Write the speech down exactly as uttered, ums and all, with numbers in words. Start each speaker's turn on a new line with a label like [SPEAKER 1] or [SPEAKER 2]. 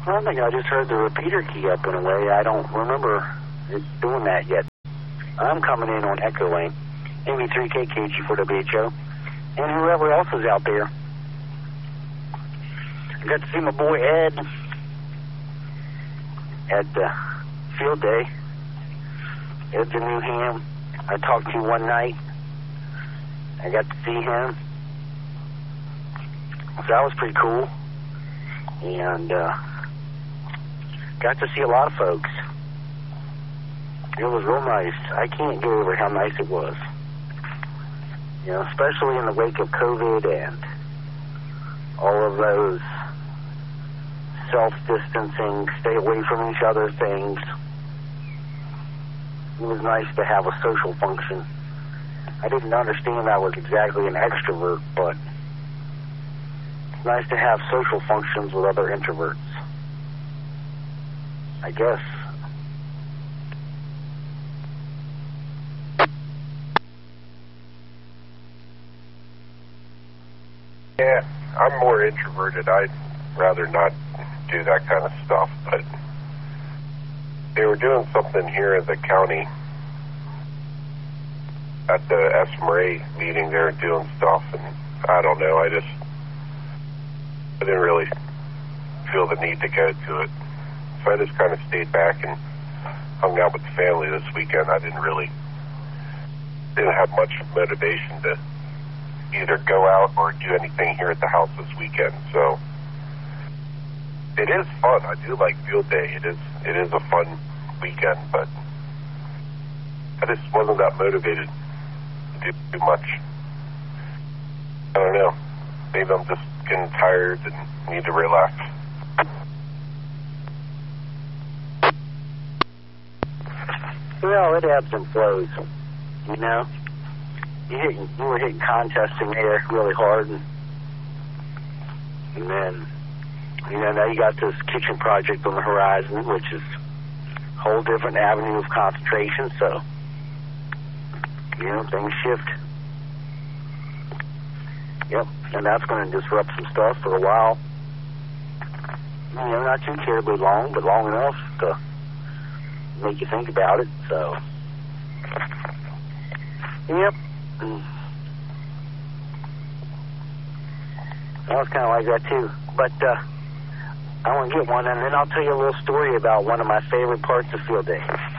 [SPEAKER 1] I think I just heard the repeater key up and away. I don't remember it doing that yet. I'm coming in on Echo Lane, M V three K K G four W H O, and whoever else is out there. I got to see my boy Ed at the field day. Ed's in New Ham. I talked to you one night. I got to see him. So that was pretty cool. And uh, got to see a lot of folks. It was real nice. I can't get over how nice it was. You know, especially in the wake of COVID and all of those self-distancing, stay away from each other things. It was nice to have a social function. I didn't understand I was exactly an extrovert, but it's nice to have social functions with other introverts. I guess.
[SPEAKER 2] Yeah, I'm more introverted. I'd rather not do that kind of stuff, but they were doing something here in the county at the S M R A meeting. They were doing stuff, and I don't know, I just I didn't really feel the need to go to it, so I just kind of stayed back and hung out with the family this weekend. I didn't really didn't have much motivation to either go out or do anything here at the house this weekend. So it is fun. I do like field day. It is it is a fun weekend, but I just wasn't that motivated to do too much. I don't know. Maybe I'm just getting tired and need to relax.
[SPEAKER 1] Well, it ebbs and flows, you know. You, hit, you were hitting contests in there really hard, and, and then, you know, now you got this kitchen project on the horizon, which is a whole different avenue of concentration, so, you know, things shift. Yep, and that's going to disrupt some stuff for a while. You know, not too terribly long, but long enough to make you think about it, so. Yep. Well, it's kind of like that, too. But uh, I want to get one, and then I'll tell you a little story about one of my favorite parts of field day.